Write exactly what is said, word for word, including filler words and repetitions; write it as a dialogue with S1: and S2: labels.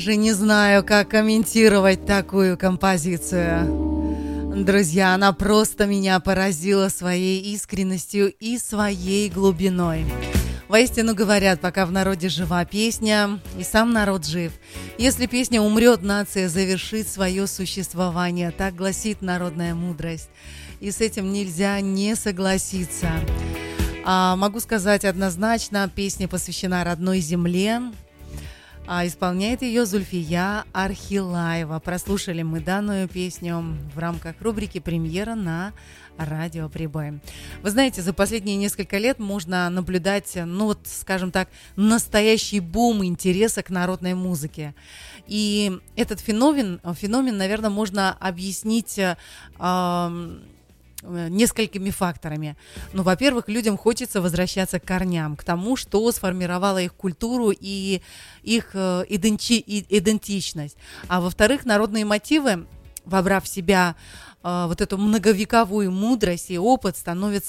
S1: Даже не знаю, как комментировать такую композицию. Друзья, она просто меня поразила своей искренностью и своей глубиной. Воистину говорят, пока в народе жива песня, и сам народ жив. Если песня умрет, нация завершит свое существование. Так гласит народная мудрость. И с этим нельзя не согласиться. А могу сказать однозначно, песня посвящена родной земле. А исполняет ее Зульфия Архилаева. Прослушали мы данную песню в рамках рубрики «Премьера» на Радио Прибой. Вы знаете, за последние несколько лет можно наблюдать, ну вот, скажем так, настоящий бум интереса к народной музыке. И этот феномен, феномен, наверное, можно объяснить э, несколькими факторами. Ну, во-первых, людям хочется возвращаться к корням, к тому, что сформировало их культуру и их э, иденти- идентичность. А во-вторых, народные мотивы, вобрав в себя э, вот эту многовековую мудрость и опыт, становятся